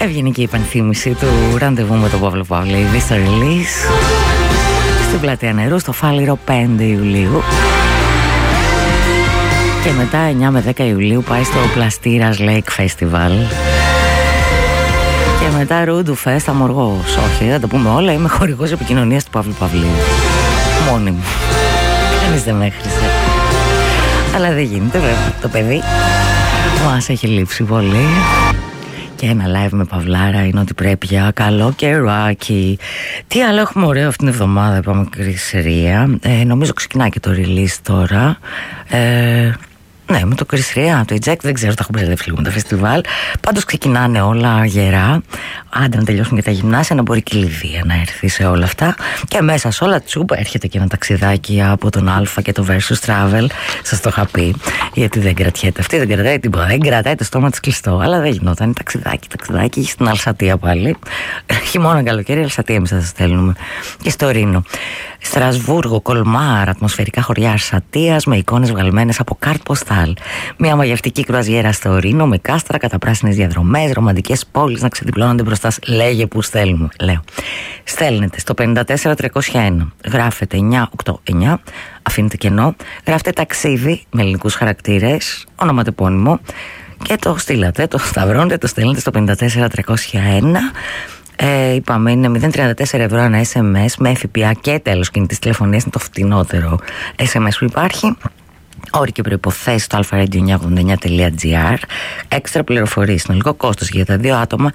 Έβγαινε και η υπενθύμηση του ραντεβού με τον Παύλο Παυλίδη στο release στην Πλατεία Νερού στο Φάληρο 5 Ιουλίου. Και μετά 9 με 10 Ιουλίου πάει στο Πλαστήρας Lake Festival. Και μετά Ρούντου Fest Αμοργός. Όχι, δεν το πούμε όλα, είμαι χορηγός επικοινωνίας του Παύλου Παυλίδη. Μόνη μου. Κανείς δεν με έχρισε. Αλλά δεν γίνεται βέβαια, το παιδί μας έχει λείψει πολύ. Και ένα live με Παυλάρα είναι ότι πρέπει για καλό καιράκι. Τι άλλο έχουμε ωραίο αυτήν την εβδομάδα, είπαμε Κρυσρία. Νομίζω ξεκινάει και το release τώρα. Ναι, με το Κρυσρία, το Eject, δεν ξέρω, τα έχω μπερδέψει λίγο με τα φεστιβάλ. Πάντως ξεκινάνε όλα γερά. Άντε να τελειώσουν και τα γυμνάσια, να μπορεί και η Λιδία να έρθει σε όλα αυτά. Και μέσα σε όλα τσούπα έρχεται και ένα ταξιδάκι από τον Αλφα και το Versus Travel. Σας το είχα πει, γιατί δεν κρατιέται αυτή, δεν κρατάει τίποτα. Δεν κρατάει το στόμα της κλειστό. Αλλά δεν γινόταν. Ταξιδάκι στην Αλσατία πάλι. Χειμώνα, καλοκαίρι, Αλσατία εμείς θα σας στέλνουμε. Και στο Ρήνο. Στρασβούργο, Κολμάρ, ατμοσφαιρικά χωριά Αρσατίας με εικόνες βγαλμένες από κάρτ ποστάλ. Μια μαγευτική κρουαζιέρα στο Ρήνο με κάστρα, καταπράσινες διαδρομές, ρομαντικές πόλεις να ξεδιπλώνονται μπροστά. Λέγε που στέλνουμε, λέω. Στέλνετε στο 54301, γράφετε 989, αφήνετε κενό, γράφετε ταξίδι με ελληνικούς χαρακτήρες, ονοματεπώνυμο και το στείλατε, το σταυρώνετε, το στέλνετε στο 54301. Είπαμε είναι 0,34 ευρώ ένα SMS με ΦΠΑ και τέλος κινητής τηλεφωνίας, είναι το φτηνότερο SMS που υπάρχει. Όροι και προϋποθέσεις στο alpha-radio989.gr. Έξτρα πληροφορίες. Συνολικό κόστος για τα 2 άτομα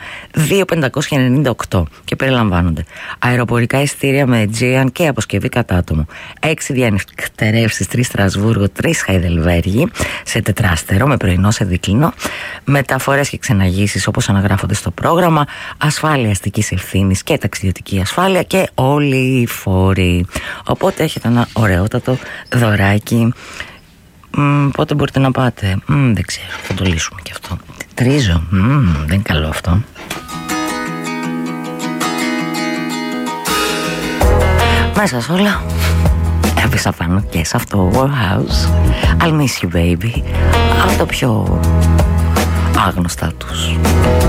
2.598 και περιλαμβάνονται αεροπορικά εισιτήρια με Aegean και αποσκευή κατά άτομο, 6 διανυκτερεύσεις, 3 Στρασβούργο, 3 Χαϊδελβέργη σε τετράστερο με πρωινό σε δίκλινο, μεταφορές και ξεναγήσεις όπως αναγράφονται στο πρόγραμμα, ασφάλεια αστικής ευθύνης και ταξιδιωτική ασφάλεια και όλοι οι φόροι. Οπότε έχετε ένα ωραιότατο δωράκι. Πότε μπορείτε να πάτε? Δεν ξέρω, θα το λύσουμε και αυτό. Τρίζω, δεν είναι καλό αυτό. Μέσα σε όλα έπεσα πάνω και σε αυτό Warhouse, I'll miss you baby, από τα πιο άγνωστα τους.